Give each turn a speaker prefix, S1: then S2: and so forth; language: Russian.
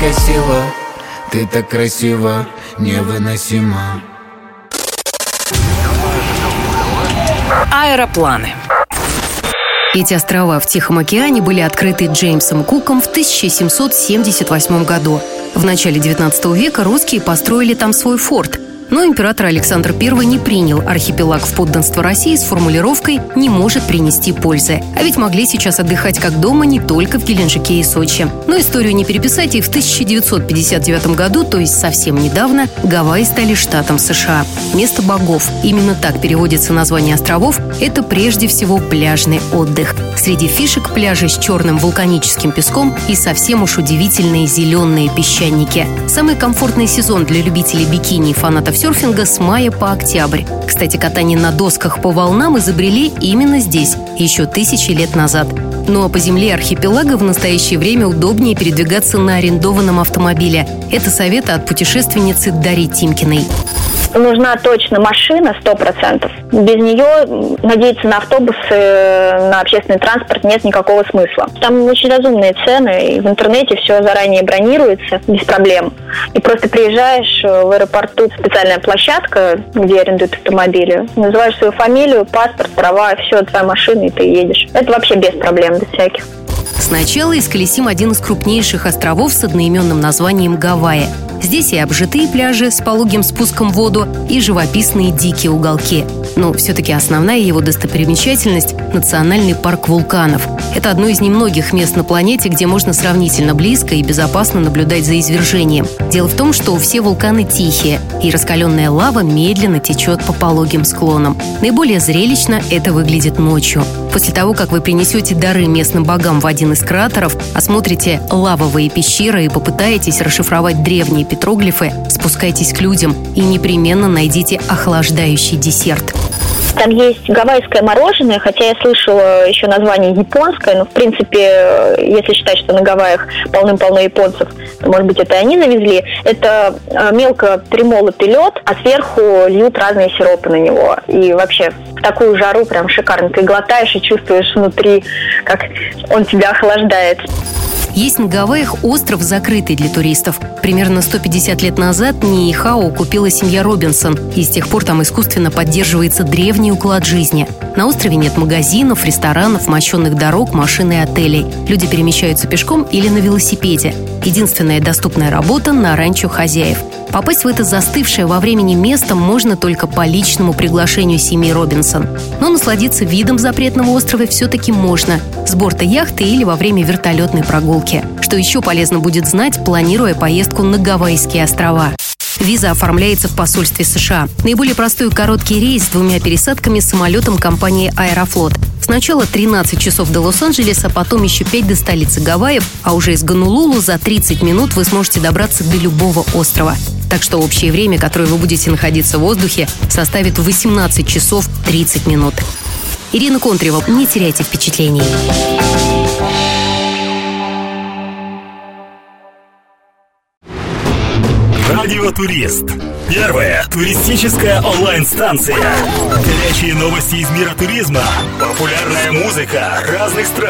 S1: Красиво, ты так красиво, невыносимо.
S2: Аэропланы. Эти острова в Тихом океане были открыты Джеймсом Куком в 1778 году. В начале 19 века русские построили там свой форт. Но император Александр I не принял архипелаг в подданство России с формулировкой «не может принести пользы». А ведь могли сейчас отдыхать как дома не только в Геленджике и Сочи. Но историю не переписать, и в 1959 году, то есть совсем недавно, Гавайи стали штатом США. Место богов. Именно так переводится название островов. Это прежде всего пляжный отдых. Среди фишек пляжи с черным вулканическим песком и совсем уж удивительные зеленые песчаники. Самый комфортный сезон для любителей бикини и фанатов серфинга с мая по октябрь. Кстати, катание на досках по волнам изобрели именно здесь, еще тысячи лет назад. Ну а по земле архипелага в настоящее время удобнее передвигаться на арендованном автомобиле. Это советы от путешественницы Дарьи Тимкиной.
S3: Нужна точно машина 100%. Без нее надеяться на автобусы, на общественный транспорт нет никакого смысла. Там очень разумные цены, и в интернете все заранее бронируется без проблем. И просто приезжаешь в аэропорту, специальная площадка, где арендуют автомобили, называешь свою фамилию, паспорт, права, все, твоя машина, и ты едешь. Это вообще без проблем, без всяких.
S2: Сначала исколесим один из крупнейших островов с одноименным названием Гавайи. Здесь и обжитые пляжи с пологим спуском в воду, и живописные дикие уголки. Но все-таки основная его достопримечательность – национальный парк вулканов. Это одно из немногих мест на планете, где можно сравнительно близко и безопасно наблюдать за извержением. Дело в том, что все вулканы тихие, и раскаленная лава медленно течет по пологим склонам. Наиболее зрелищно это выглядит ночью. После того, как вы принесете дары местным богам в один из кратеров, осмотрите лавовые пещеры и попытаетесь расшифровать древние петроглифы, спускайтесь к людям и непременно найдите охлаждающий десерт.
S3: Там есть гавайское мороженое, хотя я слышала еще название японское, но в принципе, если считать, что на Гавайях полным-полно японцев, то, может быть, это они завезли. Это мелко перемолотый лед, а сверху льют разные сиропы на него. И вообще в такую жару прям шикарно. Ты глотаешь и чувствуешь внутри, как он тебя охлаждает.
S2: Есть на Гавайях остров, закрытый для туристов. Примерно 150 лет назад Нихао купила семья Робинсон, и с тех пор там искусственно поддерживается древний уклад жизни. На острове нет магазинов, ресторанов, мощенных дорог, машин и отелей. Люди перемещаются пешком или на велосипеде. Единственная доступная работа на ранчо хозяев. Попасть в это застывшее во времени место можно только по личному приглашению семьи Робинсон. Но насладиться видом запретного острова все-таки можно с борта яхты или во время вертолетной прогулки. Что еще полезно будет знать, планируя поездку на Гавайские острова. Виза оформляется в посольстве США. Наиболее простой и короткий рейс с 2 пересадками самолетом компании «Аэрофлот». Сначала 13 часов до Лос-Анджелеса, потом еще 5 до столицы Гавайев, а уже из Гонолулу за 30 минут вы сможете добраться до любого острова. Так что общее время, которое вы будете находиться в воздухе, составит 18 часов 30 минут. Ирина Контрева, не теряйте впечатлений.
S4: Радио Турист. Первая туристическая онлайн-станция. Горячие новости из мира туризма. Популярная музыка разных стран.